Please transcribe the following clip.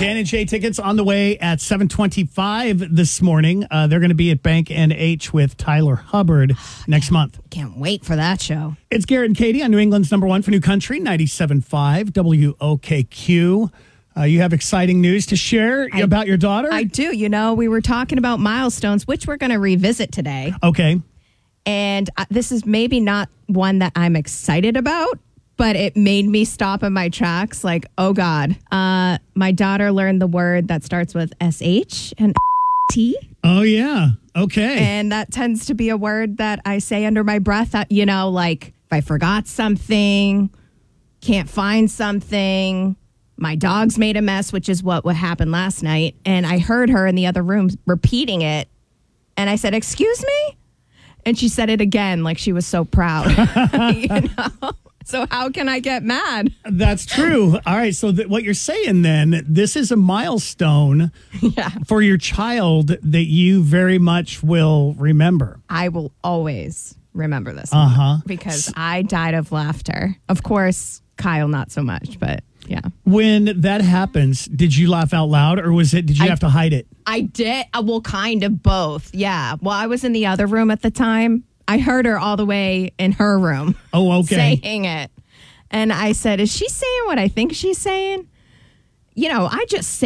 Dan and Jay tickets on the way at 7:25 this morning. They're going to be at Bank NH with Tyler Hubbard next month. Can't wait for that show. It's Garrett and Katie on New England's number one for New Country, 97.5 WOKQ. You have exciting news to share about your daughter? I do. You know, we were talking about milestones, which we're going to revisit today. Okay. And this is maybe not one that I'm excited about, but it made me stop in my tracks. Like, oh, God. My daughter learned the word that starts with SH and T. Oh, yeah. Okay. And that tends to be a word that I say under my breath. You know, like if I forgot something, can't find something. My dog's made a mess, which is what happened last night. And I heard her in the other room repeating it. And I said, excuse me? And she said it again like she was so proud. You know? So how can I get mad? That's true. All right. So what you're saying then, this is a milestone for your child that you very much will remember. I will always remember this because I died of laughter. Of course, Kyle, not so much, but yeah. When that happens, did you laugh out loud or did you have to hide it? I did. Well, kind of both. Yeah. Well, I was in the other room at the time. I heard her all the way in her room. Oh, okay. Saying it. And I said, is she saying what I think she's saying? You know, I just say